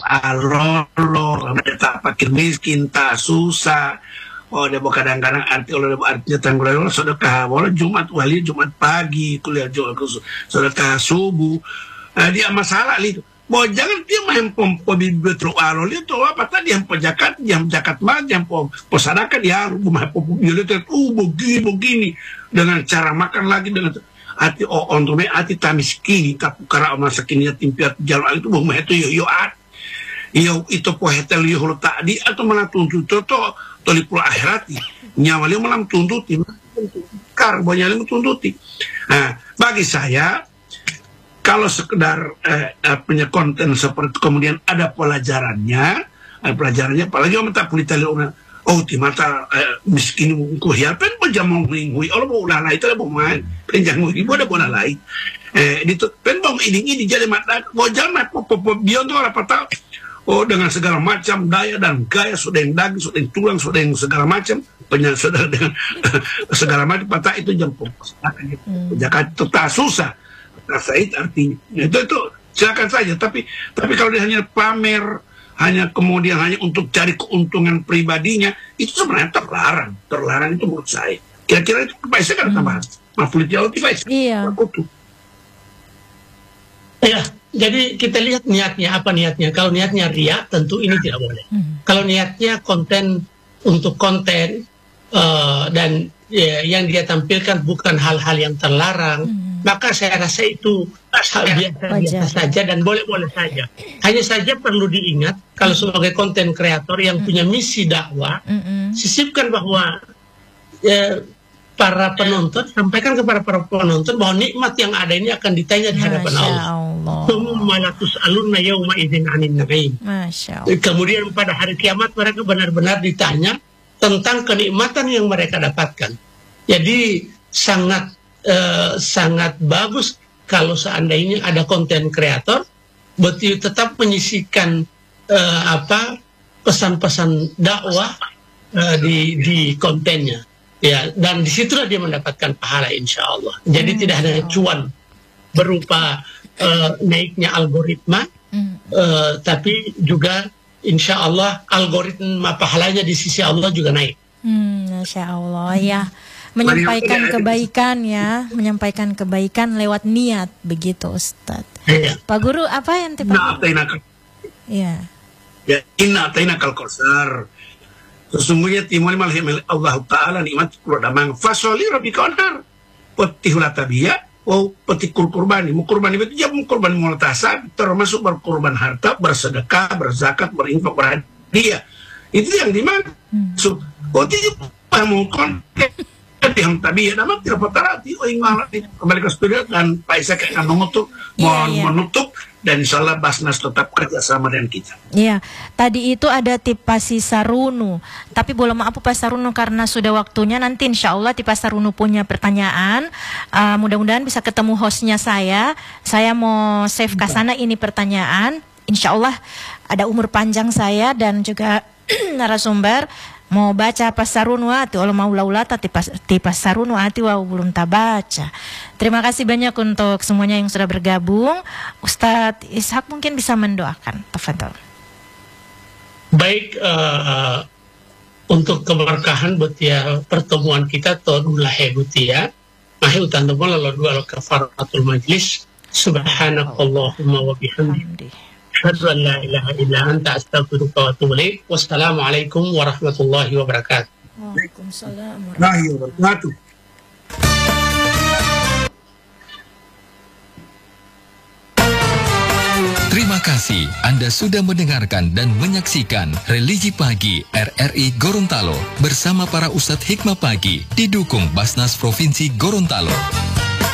alolo, tak fakir miskin, tak susah. Oh, dia kadang-kadang artinya tanggulan sedekah, walau Jumat wali, Jumat pagi, kuliah Jumat sedekah subuh. Dia masalah itu. Bahwa jangan dia main pompobi betro alol itu apa tadi yang pejakat, yang jakat mal, yang posadakan dia rumah pompobi itu begini dengan cara makan lagi dengan ati untuk ati tamiskini kapukara masakin yatim piatu jalan itu bahwa itu itu pohetel yo tadi atau malah tuntut to tolipul akhirat nyawa dia malam tuntuti banyak yang tuntuti. Nah, bagi saya kalau sekedar punya konten seperti kemudian ada pelajarannya, apalagi orang tak kulit orang di mata miskin kuhiar pen pejamong ngui orang mau ulah lain itu mau main penjang ngui ada bona lain itu pen bang ini jadi mata wajar bion tuh apa tahu dengan segala macam daya dan gaya sudah yang daging sudah yang tulang sudah yang segala macam saudara dengan segala macam patah itu jemput Jakarta itu tak susah. Said artinya itu silakan saja tapi kalau dia hanya pamer hanya kemudian hanya untuk cari keuntungan pribadinya itu sebenarnya terlarang itu menurut saya kira-kira itu saya kan tambahan iya. Ya, jadi kita lihat niatnya apa niatnya. Kalau niatnya riya tentu ini tidak boleh. Kalau niatnya konten untuk konten dan yang dia tampilkan bukan hal-hal yang terlarang, maka saya rasa itu biasa saja dan boleh-boleh saja. Hanya saja perlu diingat kalau sebagai konten kreator yang punya misi dakwah, sisipkan bahwa para penonton, sampaikan kepada para penonton bahwa nikmat yang ada ini akan ditanya di hadapan Allah. Kemudian pada hari kiamat mereka benar-benar ditanya tentang kenikmatan yang mereka dapatkan. Jadi sangat bagus kalau seandainya ada konten kreator betul tetap menyisikan pesan-pesan dakwah di kontennya, ya, dan disitulah dia mendapatkan pahala insya Allah. Jadi tidak hanya cuan berupa naiknya algoritma, tapi juga insya Allah algoritma pahalanya di sisi Allah juga naik. Masya Allah ya. Menyampaikan kebaikan ya, menyampaikan kebaikan lewat niat begitu Ustadz. Iya. Pak Guru apa yang ya inna ataina kal kausar. Sesungguhnya timul malih Allah Ta'ala nikmat kuradamang fasoli rabbika wanhar. Petihula tabiya peti kurbani mukurbani itu ya mukurbani multasa termasuk berkurban harta, bersedekah, berzakat, berinfak, berhadiah. Itu yang dimaksud. Itu pamukon yang tadi ya nama tidak patarati kembali ke studio dan Pak Isaac akan menutup dan insyaallah Basnas tetap kerjasama dengan kita. Iya, tadi itu ada Tipasi Sarunu, tapi boleh maaf Pak Sarunu karena sudah waktunya nanti insyaallah Tipasi Sarunu punya pertanyaan, mudah-mudahan bisa ketemu hostnya saya mau save ke sana ini pertanyaan, insyaallah ada umur panjang saya dan juga narasumber. Mau baca pasarunu ati Allah mau laulata ti pasarunu ati wau belum tak baca. Terima kasih banyak untuk semuanya yang sudah bergabung. Ustadz Ishak mungkin bisa mendoakan. Tafadhol. Baik, untuk keberkahan betia pertemuan kita todullah betia. Mahi utan tepon lalu dua kafaratul majlis. Subhanakallahumma wa bihamdik. Asyhadu an la ilaha illa anta astaghfiruka wa atubu ilaik. Wassalamualaikum warahmatullahi wabarakatuh. Waalaikumsalam warahmatullahi wabarakatuh. Terima kasih Anda sudah mendengarkan dan menyaksikan Religi Pagi RRI Gorontalo bersama para Ustadz Hikmah Pagi didukung Basnas Provinsi Gorontalo.